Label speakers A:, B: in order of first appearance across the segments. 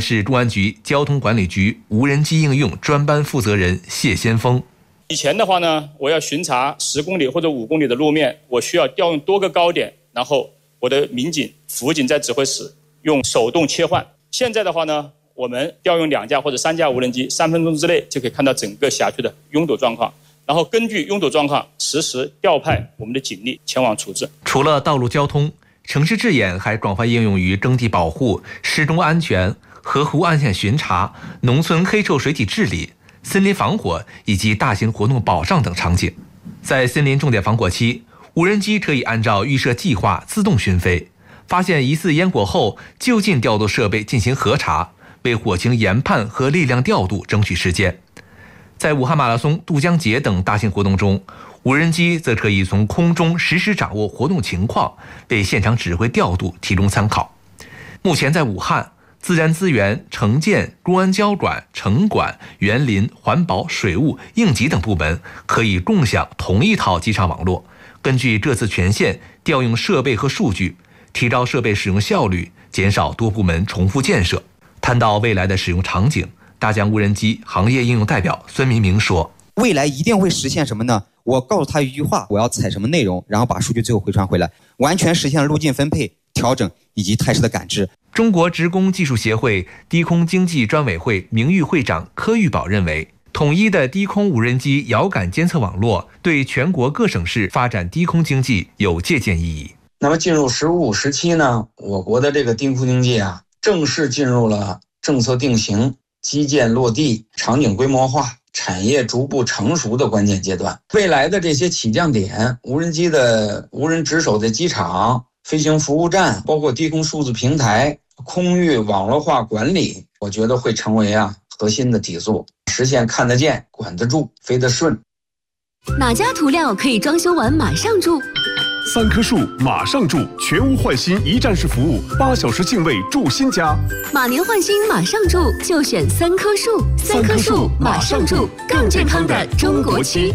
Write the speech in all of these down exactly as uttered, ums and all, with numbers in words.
A: 市公安局交通管理局无人机应用专班负责人谢先锋。
B: 以前的话呢，我要巡查十公里或者五公里的路面，我需要调用多个高点，然后我的民警、辅警在指挥室用手动切换。现在的话呢，我们调用两架或者三架无人机，三分钟之内就可以看到整个辖区的拥堵状况，然后根据拥堵状况实时调派我们的警力前往处置。
A: 除了道路交通，城市治眼还广泛应用于征地保护、施工安全、河湖岸线巡查、农村黑臭水体治理、森林防火以及大型活动保障等场景。在森林重点防火期，无人机可以按照预设计划自动巡飞，发现疑似烟火后就近调度设备进行核查，为火情研判和力量调度争取时间。在武汉马拉松、渡江节等大型活动中，无人机则可以从空中实时掌握活动情况，为现场指挥调度提供参考。目前在武汉，自然资源、城建、公安交管、城管、园林、环保、水务、应急等部门可以共享同一套机场网络，根据各自权限调用设备和数据，提高设备使用效率，减少多部门重复建设。谈到未来的使用场景，大疆无人机行业应用代表孙明明说：
C: 未来一定会实现什么呢？我告诉他一句话，我要采什么内容，然后把数据最后回传回来，完全实现了路径分配、调整以及态势的感知。
A: 中国职工技术协会低空经济专委会名誉会长柯玉宝认为，统一的低空无人机遥感监测网络对全国各省市发展低空经济有借鉴意义。
D: 那么进入“十五五”时期呢，我国的这个低空经济啊，正式进入了政策定型、基建落地、场景规模化、产业逐步成熟的关键阶段。未来的这些起降点、无人机的无人值守的机场、飞行服务站，包括低空数字平台、空域网络化管理，我觉得会成为啊核心的底座，实现看得见、管得住、飞得顺。
E: 哪家涂料可以装修完马上住？
F: 三棵树马上住，全屋换新一站式服务，八小时净位住新家。
E: 马年换新马上住，就选三棵树。三棵树马上住，更健康的中国区。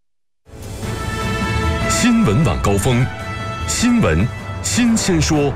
F: 新闻晚高峰，新闻新鲜说。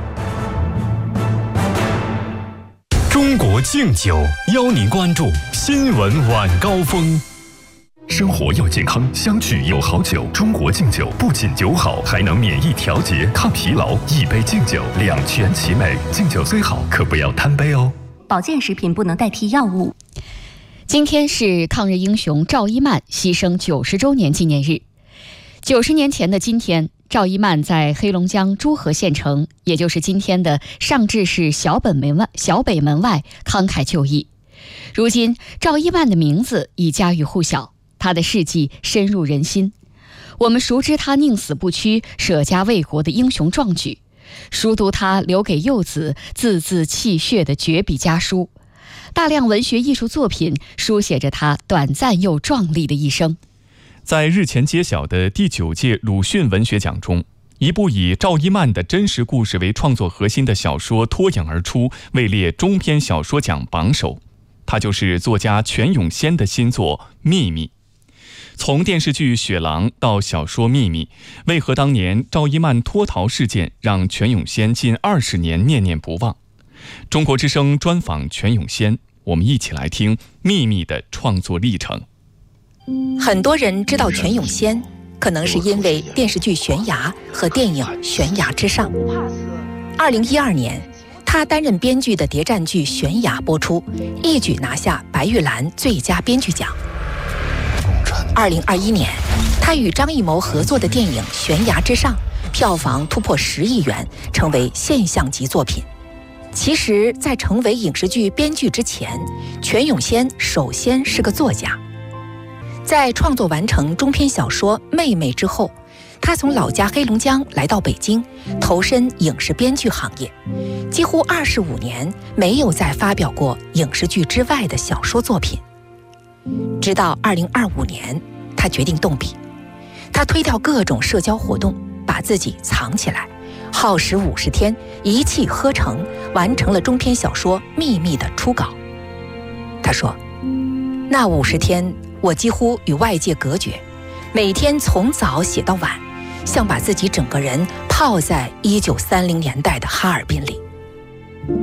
F: 中国敬酒邀您关注新闻晚高峰。生活要健康，相聚有好酒。中国敬酒不仅酒好，还能免疫调节、抗疲劳。一杯敬酒，两全其美。敬酒虽好，可不要贪杯哦。
E: 保健食品不能代替药物。
G: 今天是抗日英雄赵一曼牺牲九十周年纪念日。九十年前的今天，赵一曼在黑龙江诸河县城，也就是今天的上治市小本门外小北门外慷慨就义。如今，赵一曼的名字已家喻户晓。他的事迹深入人心，我们熟知他宁死不屈、舍家为国的英雄壮举，熟读他留给幼子字字泣血的绝笔家书，大量文学艺术作品书写着他短暂又壮丽的一生。
H: 在日前揭晓的第九届鲁迅文学奖中，一部以赵一曼的真实故事为创作核心的小说脱颖而出，位列中篇小说奖榜首。它就是作家全永先的新作《秘密》。从电视剧《雪狼》到小说《秘密》，为何当年赵一曼脱逃事件让全永先近二十年念念不忘？中国之声专访全永先，我们一起来听《秘密》的创作历程。
G: 很多人知道全永先，可能是因为电视剧《悬崖》和电影《悬崖之上》。二零一二年，他担任编剧的谍战剧《悬崖》播出，一举拿下白玉兰最佳编剧奖。二零二一年，他与张艺谋合作的电影《悬崖之上》票房突破十亿元，成为现象级作品。其实，在成为影视剧编剧之前，全永先首先是个作家。在创作完成中篇小说《妹妹》之后，他从老家黑龙江来到北京，投身影视编剧行业，几乎二十五年没有再发表过影视剧之外的小说作品。直到二零二五年，他决定动笔。他推掉各种社交活动，把自己藏起来，耗时五十天，一气呵成，完成了中篇小说《秘密》的初稿。他说：“那五十天，我几乎与外界隔绝，每天从早写到晚，像把自己整个人泡在一九三零年代的哈尔滨里。”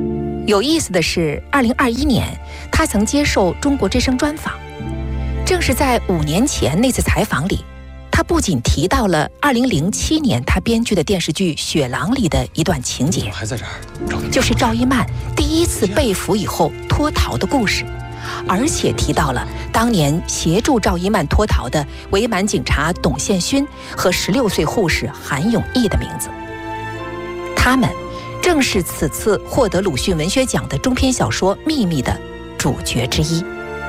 G: 有意思的是，二零二一年他曾接受中国之声专访，正是在五年前那次采访里，他不仅提到了二零零七年他编剧的电视剧《雪狼》里的一段情节，
I: 还在这儿，
G: 就是赵一曼第一次被俘以后脱逃的故事，而且提到了当年协助赵一曼脱逃的伪满警察董宪勋和十六岁护士韩永义的名字。他们正是此次获得鲁迅文学奖的中篇小说《秘密》的主角之一。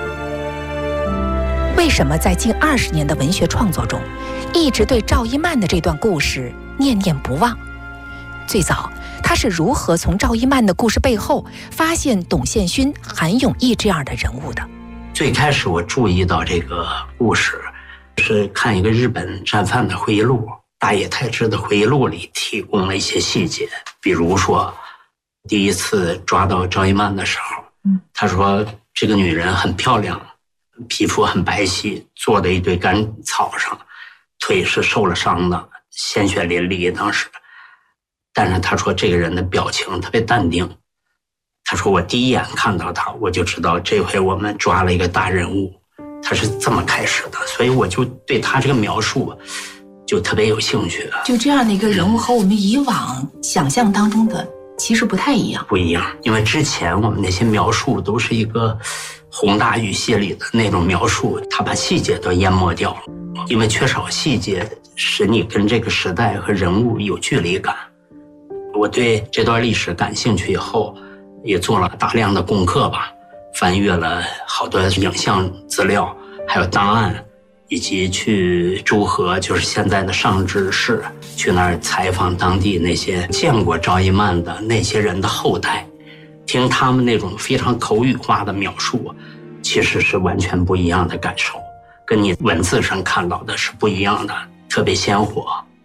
G: 为什么在近二十年的文学创作中，一直对赵一曼的这段故事念念不忘？最早他是如何从赵一曼的故事背后发现董宪勋、韩永义这样的人物的？
J: 最开始我注意到这个故事，是看一个日本战犯的回忆录，大野泰之的回忆录里提供了一些细节，比如说第一次抓到赵一曼的时候，他说这个女人很漂亮，皮肤很白皙，坐在一堆干草上，腿是受了伤的，鲜血淋漓当时。但是他说这个人的表情特别淡定，他说我第一眼看到他，我就知道这回我们抓了一个大人物，他是这么开始的，所以我就对他这个描述就特别有兴趣。
K: 就这样的一个人物和我们以往想象当中的其实不太一样。
J: 不一样，因为之前我们那些描述都是一个宏大语系里的那种描述，他把细节都淹没掉了，因为缺少细节使你跟这个时代和人物有距离感。我对这段历史感兴趣以后，也做了大量的功课吧，翻阅了好多影像资料，还有档案，以及去诸河，就是现在的上志市，去那儿采访当地那些见过赵一曼的那些人的后代，听他们那种非常口语化的描述，其实是完全不一样的感受，跟你文字上看到的是不一样的，特别鲜活。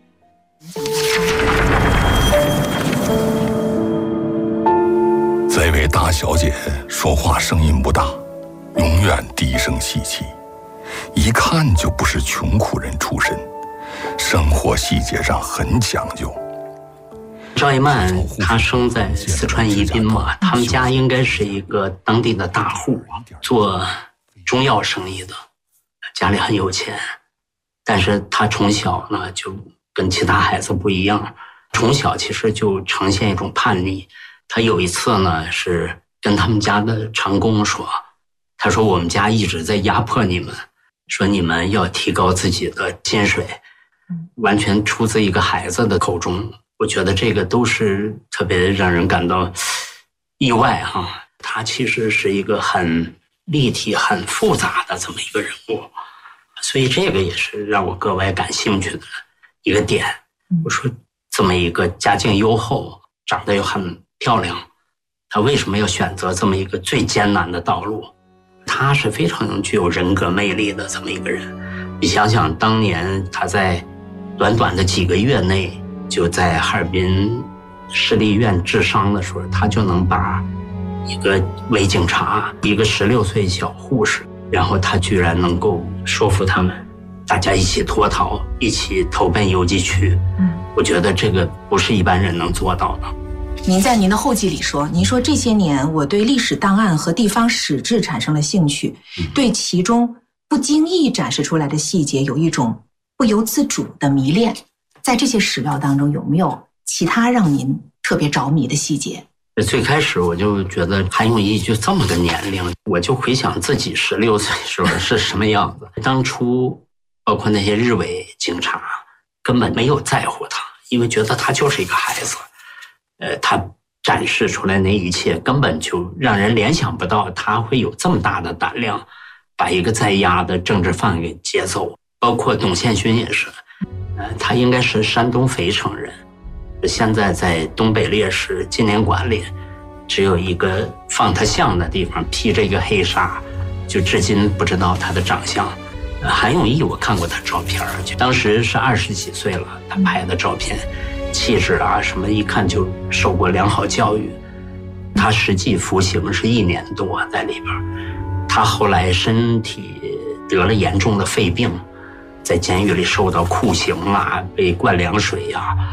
L: 这位大小姐说话声音不大，永远低声细气，一看就不是穷苦人出身，生活细节上很讲究。
J: 赵一曼她生在四川宜宾嘛，他们家应该是一个当地的大户，做中药生意的，家里很有钱。但是她从小呢就跟其他孩子不一样，从小其实就呈现一种叛逆。他有一次呢是跟他们家的长工说，他说我们家一直在压迫你们，说你们要提高自己的薪水，完全出自一个孩子的口中。我觉得这个都是特别让人感到意外哈。他其实是一个很立体很复杂的这么一个人物，所以这个也是让我格外感兴趣的一个点。我说这么一个家境优厚，长得又很漂亮，他为什么要选择这么一个最艰难的道路？他是非常具有人格魅力的这么一个人。你想想当年他在短短的几个月内就在哈尔滨市立医院治伤的时候，他就能把一个伪警察，一个十六岁小护士，然后他居然能够说服他们大家一起脱逃，一起投奔游击区。嗯，我觉得这个不是一般人能做到的。
K: 您在您的后记里说，您说这些年我对历史档案和地方史志产生了兴趣，对其中不经意展示出来的细节有一种不由自主的迷恋。在这些史料当中，有没有其他让您特别着迷的细节？
J: 最开始我就觉得韩永义就这么个年龄，我就回想自己十六岁时候是什么样子。当初包括那些日伪警察根本没有在乎他，因为觉得他就是一个孩子。呃，他展示出来那一切根本就让人联想不到他会有这么大的胆量把一个在押的政治犯给劫走。包括董宪勋也是，呃，他应该是山东肥城人，现在在东北烈士纪念馆里只有一个放他像的地方，披着一个黑纱，就至今不知道他的长相。呃、韩永义我看过他照片，就当时是二十几岁了，他拍的照片气质啊什么一看就受过良好教育。他实际服刑是一年多在里边，他后来身体得了严重的肺病，在监狱里受到酷刑啊，被灌凉水啊，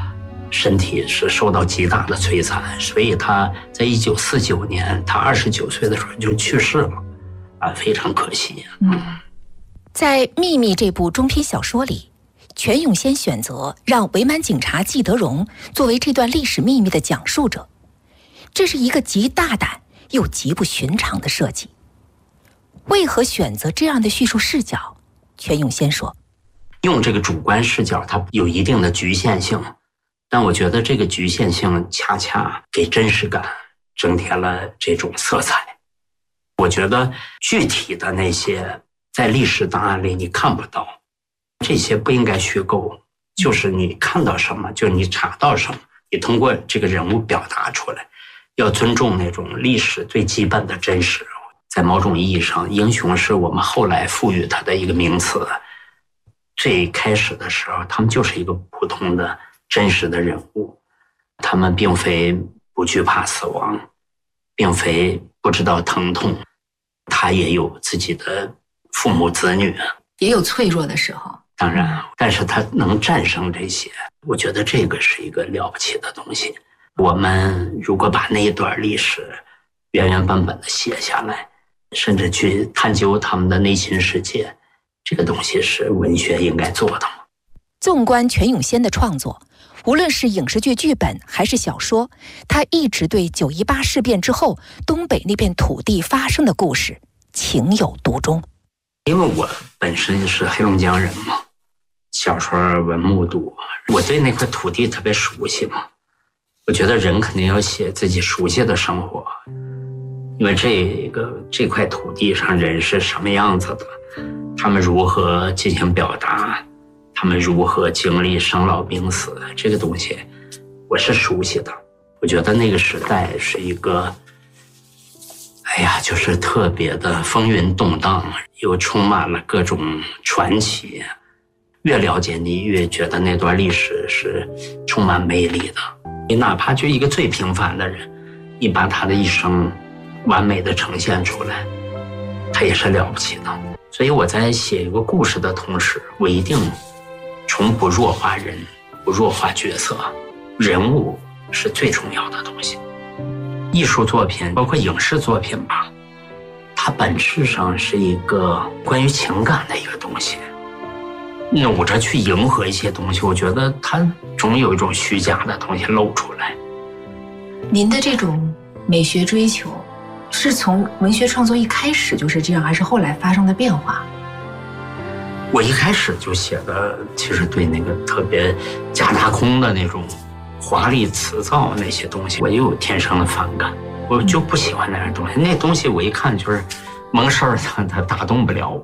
J: 身体是受到极大的摧残，所以他在一九四九年，他二十九岁的时候就去世了，啊，非常可惜。
G: 嗯，在《秘密》这部中篇小说里，全永先选择让伪满警察季德荣作为这段历史秘密的讲述者，这是一个极大胆又极不寻常的设计。为何选择这样的叙述视角？全永先说，
J: 用这个主观视角它有一定的局限性，但我觉得这个局限性恰恰给真实感增添了这种色彩。我觉得具体的那些在历史档案里你看不到，这些不应该虚构，就是你看到什么就你查到什么，你通过这个人物表达出来，要尊重那种历史最基本的真实。在某种意义上，英雄是我们后来赋予它的一个名词，最开始的时候他们就是一个普通的真实的人物，他们并非不惧怕死亡，并非不知道疼痛，他也有自己的父母子女，
K: 也有脆弱的时候。
J: 当然，但是他能战胜这些，我觉得这个是一个了不起的东西。我们如果把那一段历史原原本本的写下来，甚至去探究他们的内心世界，这个东西是文学应该做的吗？
G: 纵观全永先的创作，无论是影视剧剧本还是小说，他一直对九一八事变之后东北那片土地发生的故事情有独钟。
J: 因为我本身是黑龙江人嘛，小时候文目睹，我对那块土地特别熟悉嘛。我觉得人肯定要写自己熟悉的生活，因为这个这块土地上人是什么样子的，他们如何进行表达，他们如何经历生老病死，这个东西我是熟悉的。我觉得那个时代是一个，哎呀，就是特别的风云动荡，又充满了各种传奇。越了解你，越觉得那段历史是充满魅力的。你哪怕就一个最平凡的人，你把他的一生完美的呈现出来，他也是了不起的。所以我在写一个故事的同时，我一定从不弱化人，不弱化角色，人物是最重要的东西。艺术作品，包括影视作品吧，它本质上是一个关于情感的一个东西。努着去迎合一些东西，我觉得它总有一种虚假的东西露出来。
K: 您的这种美学追求，是从文学创作一开始就是这样，还是后来发生的变化？
J: 我一开始就写的，其实对那个特别假大空的那种华丽辞藻那些东西，我也有天生的反感，我就不喜欢那样东西。那东西我一看就是蒙事儿，它它打动不了我。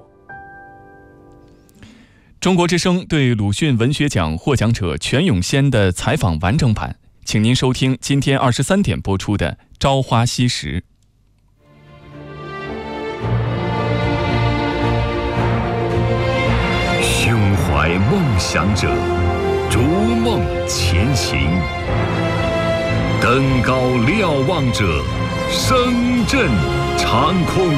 H: 中国之声对鲁迅文学奖获奖者全永先的采访完整版，请您收听今天二十三点播出的《朝花夕拾》。
F: 胸怀梦想者，逐梦前行；登高瞭望者，声震长空。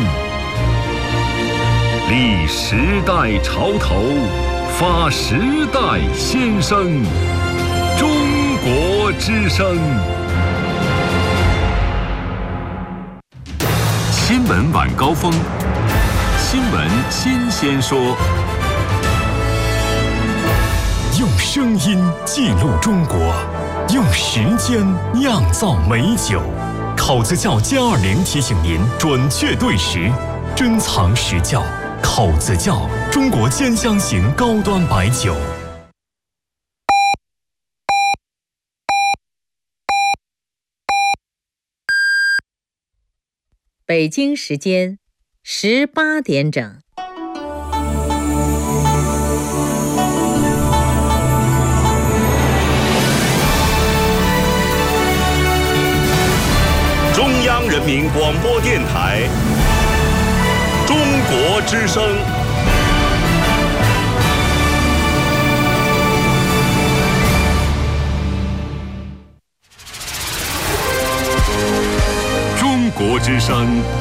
F: 立时代潮头，发时代先声。中国之声。新闻晚高峰，新闻新鲜说。用声音记录中国，用时间酿造美酒。口子窖歼二零提醒您准确对时，珍藏实窖。口子窖，中国兼香型高端白酒。
I: 北京时间十八点整。
F: 中央人民广播电台。中国之声。中国之声